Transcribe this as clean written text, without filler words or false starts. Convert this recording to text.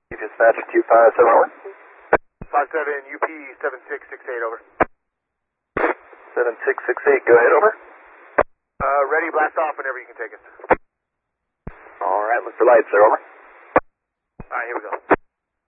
Dispatch 2571. 57 UP 7668, over. 7668, go ahead, over. Ready, blast off whenever you can take us. All right, look for lights, sir, over. All right, here we go.